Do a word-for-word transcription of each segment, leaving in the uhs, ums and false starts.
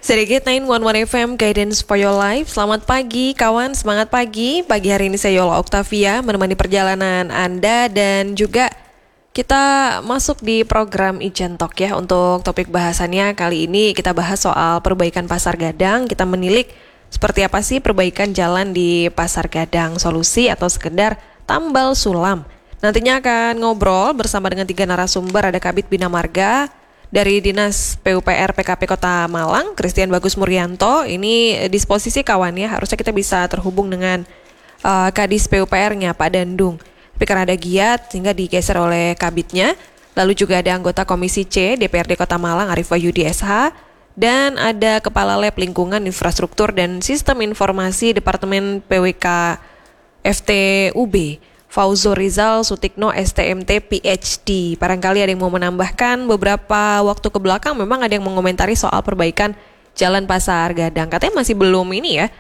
Sedikit sembilan satu satu F M Guidance for Your Life. Selamat pagi kawan, semangat pagi. Pagi hari ini saya Yola Octavia menemani perjalanan Anda. Dan juga kita masuk di program Ijen Talk ya. Untuk topik bahasannya kali ini kita bahas soal perbaikan Pasar Gadang. Kita menilik seperti apa sih perbaikan jalan di Pasar Gadang, solusi atau sekedar tambal sulam. Nantinya akan ngobrol bersama dengan tiga narasumber. Ada Kabid Bina Marga dari Dinas P U P R P K P Kota Malang, Christian Bagus Muryanto. Ini disposisi kawan ya, harusnya kita bisa terhubung dengan uh, Kadis P U P R-nya Pak Dandung. Tapi karena ada giat sehingga digeser oleh Kabidnya. Lalu juga ada anggota Komisi C D P R D Kota Malang Arif Wahyudi S H. Dan ada Kepala Lab Lingkungan Infrastruktur dan Sistem Informasi Departemen P W K F T U B Fauzo Rizal Sutikno S T M T P H D. Barangkali ada yang mau menambahkan. Beberapa waktu ke belakang memang ada yang mengomentari soal perbaikan Jalan Pasar Gadang. Katanya masih belum ini ya,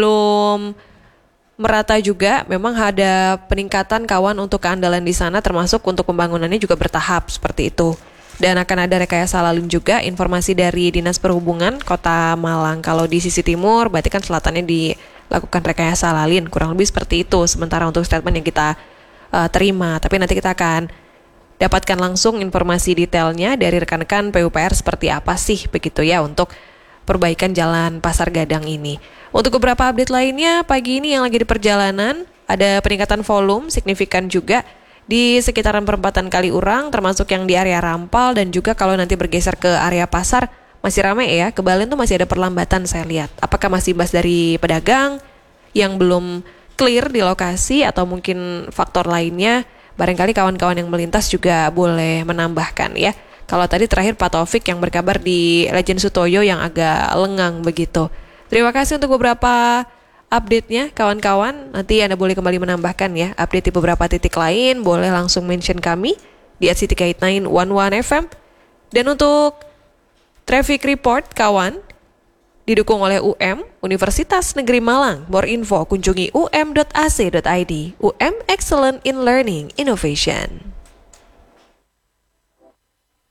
belum merata juga. Memang ada peningkatan kawan untuk keandalan di sana, termasuk untuk pembangunannya juga bertahap seperti itu. Dan akan ada rekayasa lalu juga. Informasi dari Dinas Perhubungan Kota Malang. Kalau di sisi timur berarti kan selatannya dilakukan rekayasa lalin, kurang lebih seperti itu. Sementara untuk statement yang kita uh, terima, tapi nanti kita akan dapatkan langsung informasi detailnya dari rekan-rekan P U P R seperti apa sih begitu ya untuk perbaikan jalan Pasar Gadang ini. Untuk beberapa update lainnya pagi ini yang lagi di perjalanan, ada peningkatan volume signifikan juga di sekitaran perempatan Kaliurang, termasuk yang di area Rampal. Dan juga kalau nanti bergeser ke area pasar masih ramai ya, ke Balen tuh masih ada perlambatan saya lihat. Apakah masih imbas dari pedagang yang belum clear di lokasi atau mungkin faktor lainnya? Barangkali kawan-kawan yang melintas juga boleh menambahkan ya. Kalau tadi terakhir Pak Taufik yang berkabar di Legend Sutoyo yang agak lengang begitu. Terima kasih untuk beberapa update-nya kawan-kawan. Nanti Anda boleh kembali menambahkan ya update di beberapa titik lain. Boleh langsung mention kami di at city guide sembilan satu satu F M. Dan untuk traffic report kawan didukung oleh U M Universitas Negeri Malang. More info kunjungi u m dot a c dot i d. U M Excellent in Learning Innovation.